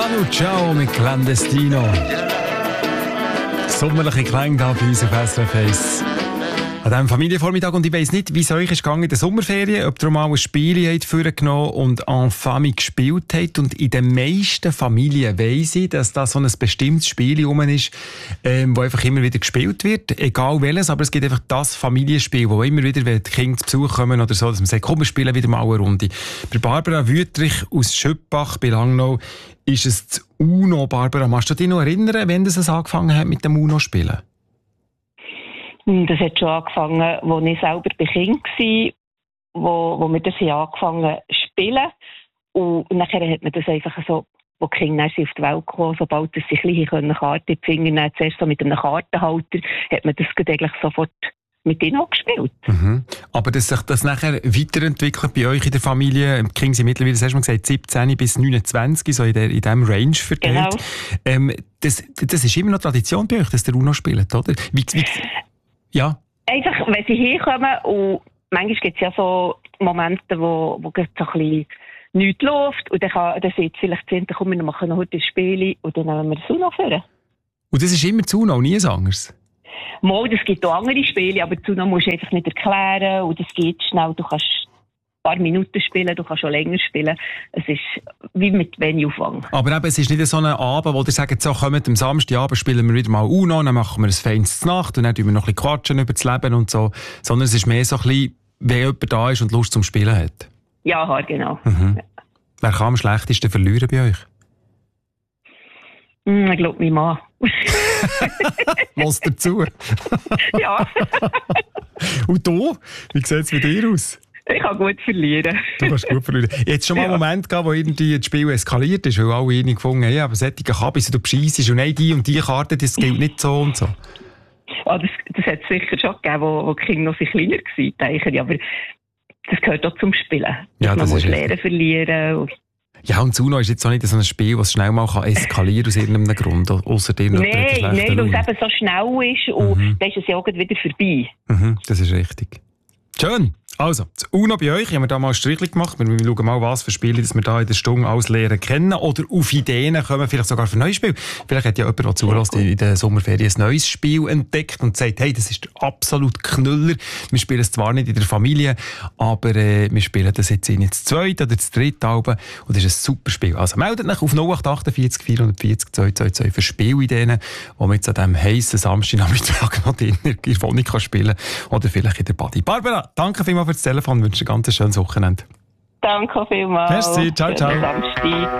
Manu Chao mit Clandestino. Sommerliche Klänge da bei uns auf SRF 1. An diesem Familienvormittag, und ich weiss nicht, wie es euch ist gegangen in der Sommerferien, ob ihr mal ein Spiel vorgenommen und en famille gespielt habt. Und in den meisten Familien weiss ich, dass da so ein bestimmtes Spiel rum ist, wo einfach immer wieder gespielt wird, egal welches, aber es gibt einfach das Familienspiel, wo immer wieder, wenn die Kinder zu Besuch kommen oder so, dass man sagt, komm, wir spielen wieder mal eine Runde. Bei Barbara Wüttrich aus Schöppach bei Langnau ist es das UNO. Barbara, kannst du dich noch erinnern, wenn es angefangen hat mit dem UNO-Spielen? Das hat schon angefangen, als ich selber bei Kind war, wo wir das angefangen zu spielen. Und nachher hat man das einfach so, wo die Kinder auf die Welt kamen, sobald sie ein bisschen Karten in die Finger nehmen, zuerst so mit einem Kartenhalter, hat man das eigentlich sofort mit ihnen gespielt. Mhm. Aber dass sich das nachher weiterentwickelt bei euch in der Familie, die Kinder sind mittlerweile, das hast du mal gesagt, 17 bis 29, so in diesem Range verteilt. Genau. Das ist immer noch Tradition bei euch, dass der UNO spielt, oder? Ja. Einfach, wenn sie herkommen, und manchmal gibt es ja so Momente, wo so ein bisschen nichts läuft, und dann sagt vielleicht die Kinder, komm, wir machen noch heute ein Spiel, und dann nehmen wir das UNO vor. Und das ist immer das UNO, nie ein anderes? Mal, es gibt auch andere Spiele, aber das UNO musst du einfach nicht erklären, und es geht schnell, du kannst ein paar Minuten spielen, du kannst schon länger spielen. Es ist wie mit wenig Aufwand. Aber eben, es ist nicht so ein Abend, wo ihr sagt, so, kommt am Samstagabend spielen wir wieder mal UNO, dann machen wir ein feines Nacht und dann tun wir noch ein bisschen quatschen über das Leben und so. Sondern es ist mehr so ein bisschen, wenn jemand da ist und Lust zum Spielen hat. Ja, genau. Mhm. Ja. Wer kann am schlechtesten verlieren bei euch? Ich glaube, mein Mann. Was dazu? Ja. Und du? Wie sieht es bei dir aus? Ich kann gut verlieren. Du kannst gut verlieren. Jetzt schon mal einen Moment gehabt, wo irgendwie das Spiel eskaliert ist, weil alle irgendwie gefunden haben, ja, aber solche Kabis, du bescheissest und nein, die und die Karte, das gilt nicht so und so. Oh, das hat es sicher schon gegeben, wo die Kinder noch viel kleiner waren, denke ich. Aber das gehört auch zum Spielen. Ja, das man muss ist lernen, verlieren. Ja, und UNO ist jetzt auch nicht so ein Spiel, das schnell mal eskalieren kann aus irgendeinem Grund, außer dem. Nein, weil es eben so schnell ist und dann ist es ja auch wieder vorbei. Mhm, das ist richtig. Schön. Also, das UNO bei euch, haben wir da mal ein Strichchen gemacht. Wir schauen mal, was für Spiele dass wir da in der Stunde alles lernen kennen. Oder auf Ideen kommen, vielleicht sogar für neue Spiele. Vielleicht hat ja jemand, der zulässt, in der Sommerferien ein neues Spiel entdeckt und sagt, hey, das ist der absolute Knüller. Wir spielen es zwar nicht in der Familie, aber wir spielen das jetzt in das zweite oder das dritte Album. Und das ist ein super Spiel. Also meldet euch auf 0848 440 222 für Spielideen, die man jetzt an diesem heissen Samstagnachmittag noch in der Wohnung spielen kann. Oder vielleicht in der Body. Barbara, danke vielmals für das Telefon. Ich wünsche ein ganz schönes Wochenende. Danke vielmals. Merci, ciao, ciao.